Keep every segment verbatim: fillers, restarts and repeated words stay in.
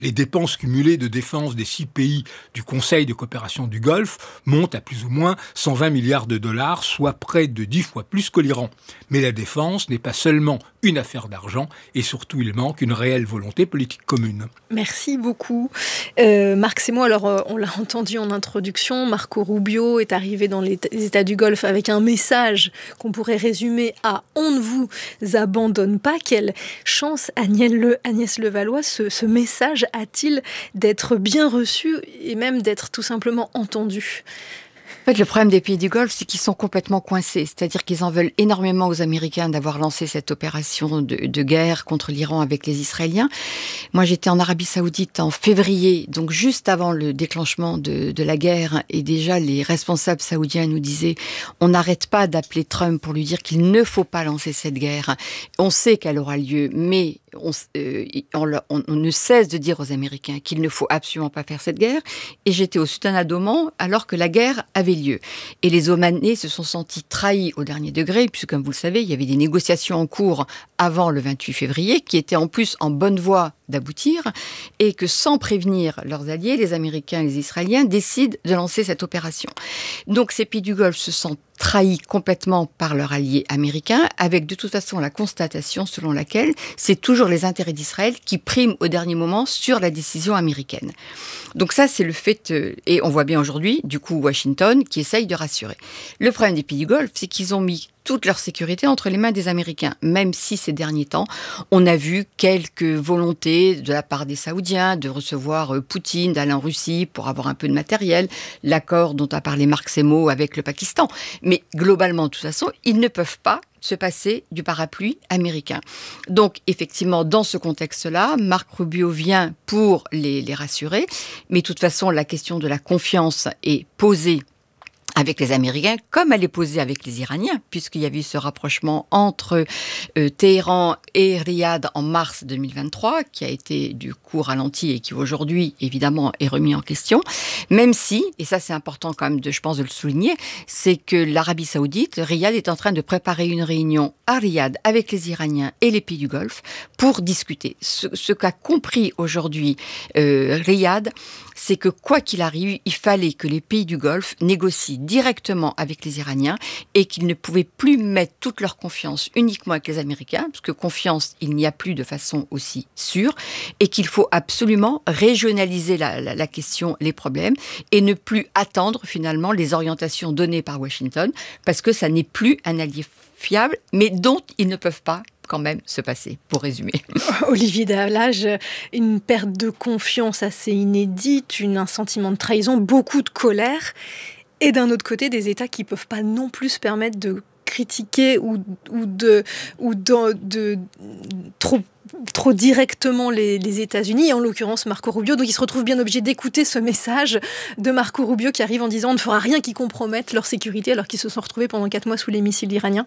Les dépenses cumulées de défense des six pays du Conseil de coopération du Golfe montent à plus ou moins cent vingt milliards de dollars, soit près de dix fois plus que l'Iran. Mais la défense n'est pas seulement une affaire d'argent, et surtout il manque une réelle volonté politique commune. Merci beaucoup. Euh, Marc Semo, alors euh, on l'a entendu en introduction, Marco Rubio est arrivé dans les États du Golfe avec un message qu'on pourrait résumer à « On ne vous abandonne pas ». Quelle chance, Agnès, Le, Agnès Levallois, ce, ce message a-t-il d'être bien reçu et même d'être tout simplement entendu ? En fait, le problème des pays du Golfe, c'est qu'ils sont complètement coincés. C'est-à-dire qu'ils en veulent énormément aux Américains d'avoir lancé cette opération de, de guerre contre l'Iran avec les Israéliens. Moi, j'étais en Arabie Saoudite en février, donc juste avant le déclenchement de, de la guerre. Et déjà, les responsables saoudiens nous disaient « On n'arrête pas d'appeler Trump pour lui dire qu'il ne faut pas lancer cette guerre. On sait qu'elle aura lieu, mais on, euh, on, on, on ne cesse de dire aux Américains qu'il ne faut absolument pas faire cette guerre. » Et j'étais au Sultanat d'Oman alors que la guerre avait lieu. Et les Omanais se sont sentis trahis au dernier degré, puisque comme vous le savez, il y avait des négociations en cours avant le vingt-huit février, qui étaient en plus en bonne voie d'aboutir, et que sans prévenir leurs alliés, les Américains et les Israéliens décident de lancer cette opération. Donc ces pays du Golfe se sentent trahis complètement par leur allié américain, avec de toute façon la constatation selon laquelle c'est toujours les intérêts d'Israël qui priment au dernier moment sur la décision américaine. Donc ça, c'est le fait, euh, et on voit bien aujourd'hui, du coup, Washington qui essaye de rassurer. Le problème des pays du Golfe, c'est qu'ils ont mis toute leur sécurité entre les mains des Américains, même si ces derniers temps, on a vu quelques volontés de la part des Saoudiens de recevoir Poutine, d'aller en Russie pour avoir un peu de matériel, l'accord dont a parlé Marc Semo avec le Pakistan. Mais globalement, de toute façon, ils ne peuvent pas se passer du parapluie américain. Donc, effectivement, dans ce contexte-là, Marc Rubio vient pour les, les rassurer, mais de toute façon, la question de la confiance est posée avec les Américains, comme elle est posée avec les Iraniens, puisqu'il y avait eu ce rapprochement entre euh, Téhéran et Riyad en mars deux mille vingt-trois, qui a été du coup ralenti et qui aujourd'hui, évidemment, est remis en question, même si, et ça c'est important quand même, de, je pense, de le souligner, c'est que l'Arabie Saoudite, Riyad est en train de préparer une réunion à Riyad avec les Iraniens et les pays du Golfe pour discuter. Ce, ce qu'a compris aujourd'hui euh, Riyad, c'est que quoi qu'il arrive, il fallait que les pays du Golfe négocient directement avec les Iraniens et qu'ils ne pouvaient plus mettre toute leur confiance uniquement avec les Américains, parce que confiance, il n'y a plus de façon aussi sûre, et qu'il faut absolument régionaliser la, la, la question, les problèmes, et ne plus attendre finalement les orientations données par Washington, parce que ça n'est plus un allié fiable, mais dont ils ne peuvent pas quand même se passer, pour résumer. Olivier Dahlage, une perte de confiance assez inédite, une, un sentiment de trahison, beaucoup de colère, et d'un autre côté, des États qui ne peuvent pas non plus se permettre de critiquer ou, ou de, ou de, de trop, trop directement les, les États-Unis, en l'occurrence Marco Rubio. Donc ils se retrouvent bien obligés d'écouter ce message de Marco Rubio qui arrive en disant « on ne fera rien qui compromette leur sécurité » alors qu'ils se sont retrouvés pendant quatre mois sous les missiles iraniens.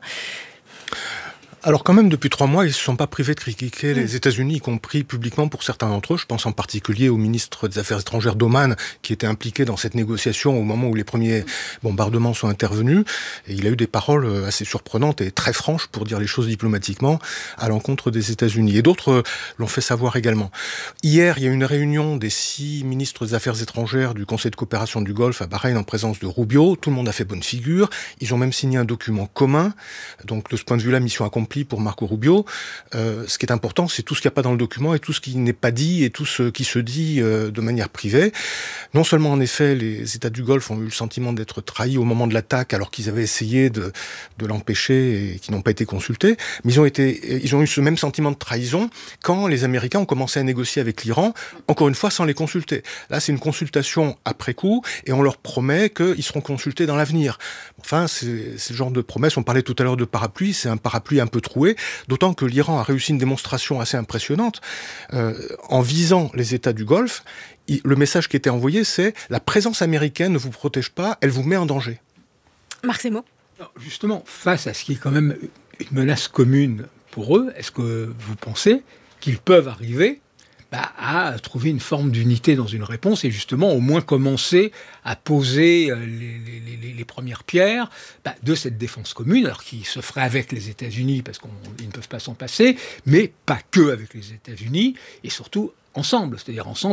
Alors quand même, depuis trois mois, ils ne se sont pas privés de critiquer les États-Unis, y compris publiquement pour certains d'entre eux. Je pense en particulier au ministre des Affaires étrangères d'Oman, qui était impliqué dans cette négociation au moment où les premiers bombardements sont intervenus. Et il a eu des paroles assez surprenantes et très franches, pour dire les choses diplomatiquement, à l'encontre des États-Unis. Et d'autres l'ont fait savoir également. Hier, il y a eu une réunion des six ministres des Affaires étrangères du Conseil de coopération du Golfe à Bahreïn en présence de Rubio. Tout le monde a fait bonne figure. Ils ont même signé un document commun. Donc de ce point de vue-là, mission accomplie pour Marco Rubio. Euh, ce qui est important, c'est tout ce qu'il n'y a pas dans le document et tout ce qui n'est pas dit et tout ce qui se dit euh, de manière privée. Non seulement, en effet, les États du Golfe ont eu le sentiment d'être trahis au moment de l'attaque alors qu'ils avaient essayé de, de l'empêcher et qu'ils n'ont pas été consultés, mais ils ont, été, ils ont eu ce même sentiment de trahison quand les Américains ont commencé à négocier avec l'Iran, encore une fois sans les consulter. Là, c'est une consultation après coup et on leur promet qu'ils seront consultés dans l'avenir. Enfin, c'est, c'est le genre de promesse. On parlait tout à l'heure de parapluie, c'est un parapluie un peu troué, d'autant que l'Iran a réussi une démonstration assez impressionnante. Euh, en visant les États du Golfe, il, le message qui était envoyé, c'est « la présence américaine ne vous protège pas, elle vous met en danger ». Marc Semo. Justement, face à ce qui est quand même une menace commune pour eux, est-ce que vous pensez qu'ils peuvent arriver bah, à trouver une forme d'unité dans une réponse et justement au moins commencer à poser les, les, les, les premières pierres bah, de cette défense commune, alors qui se ferait avec les États-Unis parce qu'ils ne peuvent pas s'en passer, mais pas que avec les États-Unis, et surtout ensemble, c'est-à-dire ensemble